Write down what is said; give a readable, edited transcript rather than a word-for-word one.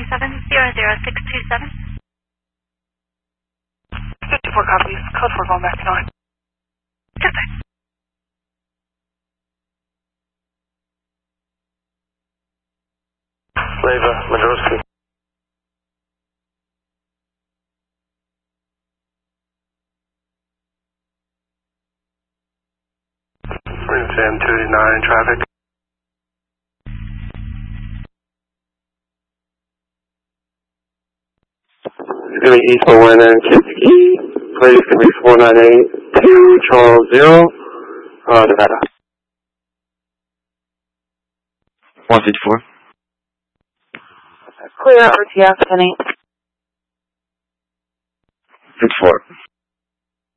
627-00627. 54 copies. Code 4 going back to 9. Yes, sir. Leva, Mandrowski. Sam 289 traffic. It's going to be East 1 and Kentucky. Please give me 498 Charles 0, Nevada. 154. Clear RTF 10-8. 54.